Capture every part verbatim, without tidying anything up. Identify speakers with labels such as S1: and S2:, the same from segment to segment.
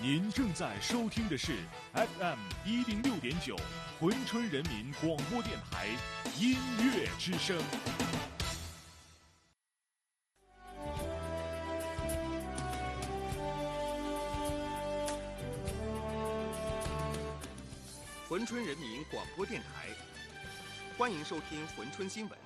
S1: 您正在收听的是 F M 一零六点九珲春人民广播电台音乐之声。
S2: 珲春人民广播电台，欢迎收听珲春新闻。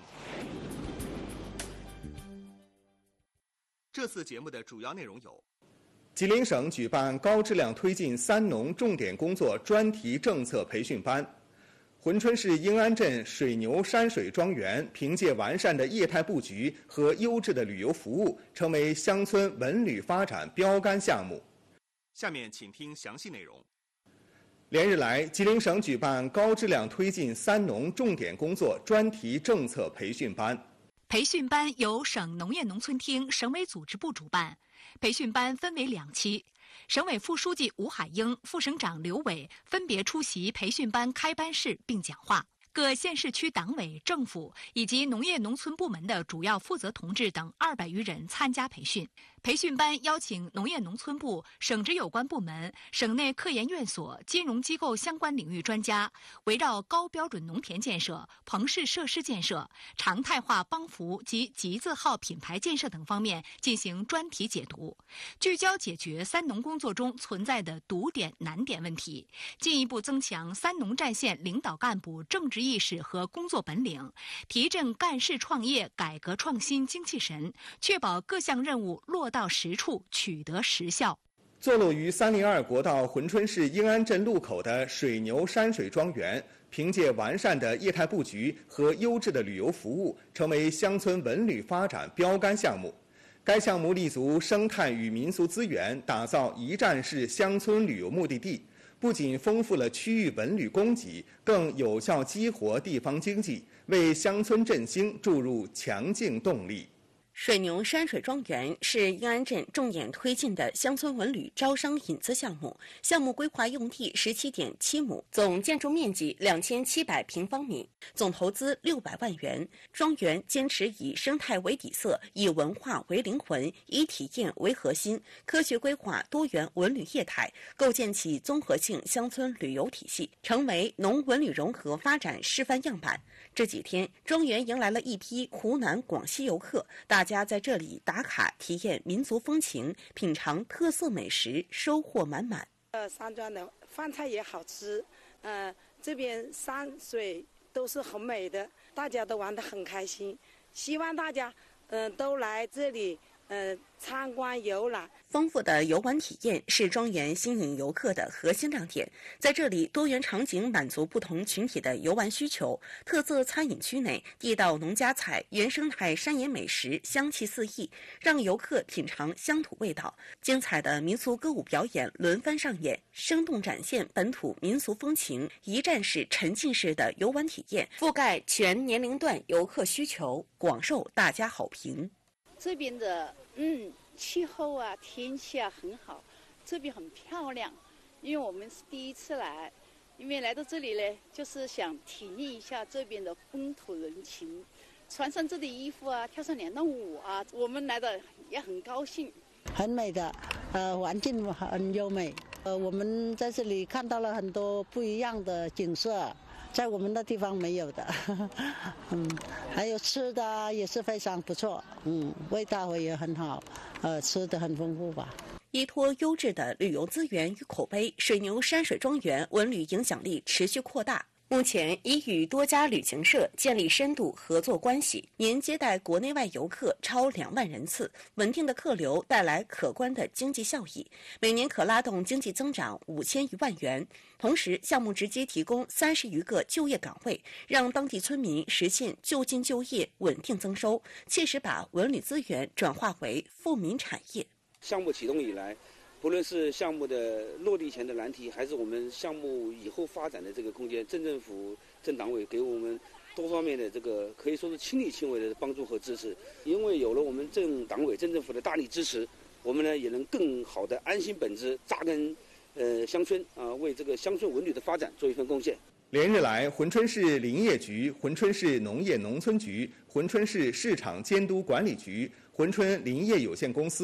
S2: 这次节目的主要内容有：
S3: 吉林省举办高质量推进三农重点工作专题政策培训班。珲春市英安镇水牛山水庄园凭借完善的业态布局和优质的旅游服务，成为乡村文旅发展标杆项目。
S2: 下面请听详细内容。
S3: 连日来，吉林省举办高质量推进三农重点工作专题政策培训班。
S4: 培训班由省农业农村厅省委组织部主办。培训班分为两期，省委副书记吴海英、副省长刘伟分别出席培训班开班式并讲话。各县市区党委、政府以及农业农村部门的主要负责同志等二百余人参加培训。培训班邀请农业农村部、省直有关部门、省内科研院所、金融机构相关领域专家，围绕高标准农田建设、棚式设施建设、常态化帮扶及集字号品牌建设等方面进行专题解读，聚焦解决三农工作中存在的堵点难点问题，进一步增强三农战线领导干部政治意识和工作本领，提振干事创业、改革创新精气神，确保各项任务落到实处，取得实效。
S3: 坐落于三零二国道珲春市英安镇路口的水牛山水庄园，凭借完善的业态布局和优质的旅游服务，成为乡村文旅发展标杆项目。该项目立足生态与民俗资源，打造一站式乡村旅游目的地，不仅丰富了区域文旅供给，更有效激活地方经济，为乡村振兴注入强劲动力。
S5: 水牛山水庄园是英安镇重点推进的乡村文旅招商引资项目，项目规划用地十七点七亩，总建筑面积两千七百平方米，总投资六百万元。庄园坚持以生态为底色，以文化为灵魂，以体验为核心，科学规划多元文旅业态，构建起综合性乡村旅游体系，成为农文旅融合发展示范样板。这几天，庄园迎来了一批湖南、广西游客，大家在这里打卡体验民族风情，品尝特色美食，收获满满。
S6: 呃，山庄的饭菜也好吃，呃，这边山水都是很美的，大家都玩得很开心。希望大家嗯、呃、都来这里呃参观游览。
S5: 丰富的游玩体验是庄园吸引游客的核心亮点。在这里，多元场景满足不同群体的游玩需求。特色餐饮区内，地道农家菜、原生态山野美食香气四溢，让游客品尝乡土味道。精彩的民俗歌舞表演轮番上演，生动展现本土民俗风情，一站式沉浸式的游玩体验，覆盖全年龄段游客需求，广受大家好评。
S7: 这边的嗯气候啊天气啊很好，这边很漂亮，因为我们是第一次来，因为来到这里呢就是想体验一下这边的风土人情，穿上这里衣服啊，跳上两段舞啊，我们来的也很高兴。
S8: 很美的，呃，环境很优美，呃，我们在这里看到了很多不一样的景色，在我们的地方没有的，嗯，还有吃的也是非常不错，嗯，味道也很好，呃，吃的很丰富吧。
S5: 依托优质的旅游资源与口碑，水牛山水庄园文旅影响力持续扩大。目前已与多家旅行社建立深度合作关系，年接待国内外游客超两万人次，稳定的客流带来可观的经济效益，每年可拉动经济增长五千余万元。同时，项目直接提供三十余个就业岗位，让当地村民实现就近就业、稳定增收，切实把文旅资源转化为富民产业。
S9: 项目启动以来，不论是项目的落地前的难题，还是我们项目以后发展的这个空间，镇政府、镇党委给我们多方面的这个可以说是亲力亲为的帮助和支持。因为有了我们镇党委、镇政府的大力支持，我们呢也能更好的安心本职，扎根呃乡村啊、呃，为这个乡村文旅的发展做一份贡献。
S3: 连日来，珲春市林业局、珲春市农业农村局、珲春市市场监督管理局、珲春林业有限公司、珲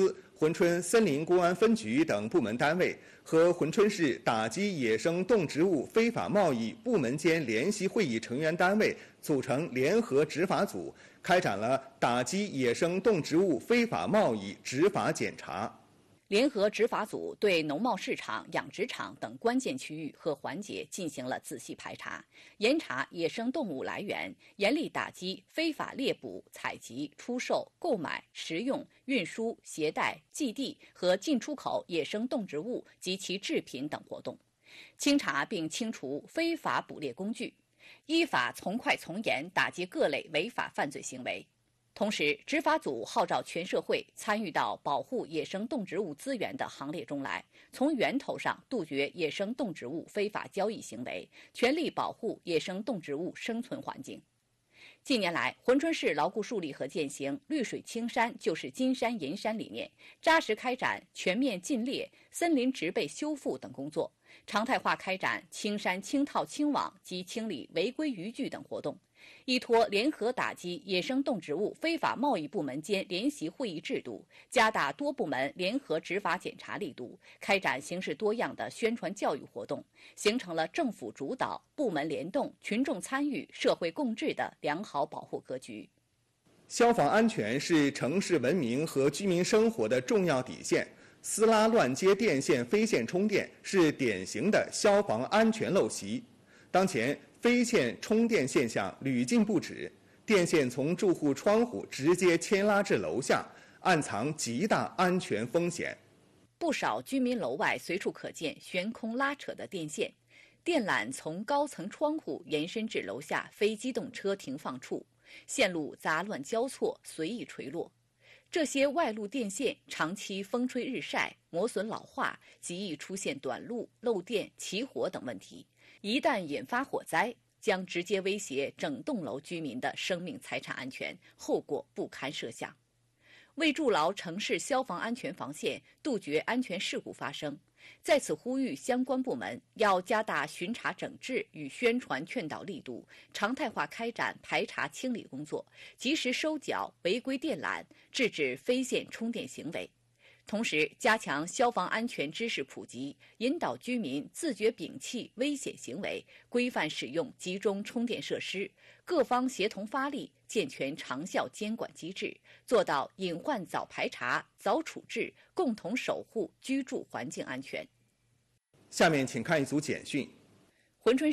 S3: 珲春森林公安分局等部门单位和珲春市打击野生动植物非法贸易部门间联席会议成员单位组成联合执法组，开展了打击野生动植物非法贸易执法检查。
S10: 联合执法组对农贸市场、养殖场等关键区域和环节进行了仔细排查，严查野生动物来源，严厉打击非法猎捕、采集、出售、购买、食用、运输、携带、寄递和进出口野生动植物及其制品等活动，清查并清除非法捕猎工具，依法从快从严打击各类违法犯罪行为。同时，执法组号召全社会参与到保护野生动植物资源的行列中来，从源头上杜绝野生动植物非法交易行为，全力保护野生动植物生存环境。近年来，珲春市牢固树立和践行“绿水青山就是金山银山”理念，扎实开展全面禁猎、森林植被修复等工作，常态化开展青山清套清网及清理违规渔具等活动。依托联合打击野生动植物非法贸易部门间联席会议制度，加大多部门联合执法检查力度，开展形式多样的宣传教育活动，形成了政府主导、部门联动、群众参与、社会共治的良好保护格局。
S3: 消防安全是城市文明和居民生活的重要底线，撕拉乱接电线、飞线充电是典型的消防安全陋习。当前，飞线充电现象屡禁不止，电线从住户窗户直接牵拉至楼下，暗藏极大安全风险。
S10: 不少居民楼外随处可见悬空拉扯的电线，电缆从高层窗户延伸至楼下非机动车停放处，线路杂乱交错，随意垂落。这些外露电线长期风吹日晒，磨损老化，极易出现短路、漏电、起火等问题。一旦引发火灾，将直接威胁整栋楼居民的生命财产安全，后果不堪设想。为筑牢城市消防安全防线，杜绝安全事故发生，在此呼吁相关部门要加大巡查整治与宣传劝导力度，常态化开展排查清理工作，及时收缴违规电缆，制止非线充电行为。同时，加强消防安全知识普及，引导居民自觉摒弃危险行为，规范使用集中充电设施，各方协同发力，健全长效监管机制，做到隐患早排查、早处置，共同守护居住环境安全。
S3: 下面请看一组简讯。
S10: 珲春